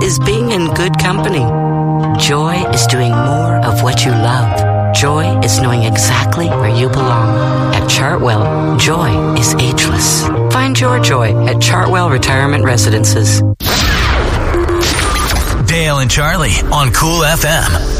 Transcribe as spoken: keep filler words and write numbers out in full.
is being in good company. Joy is doing more of what you love. Joy is knowing exactly where you belong. At Chartwell, joy is ageless. Find your joy at Chartwell Retirement Residences. Dale and Charlie on Cool F M.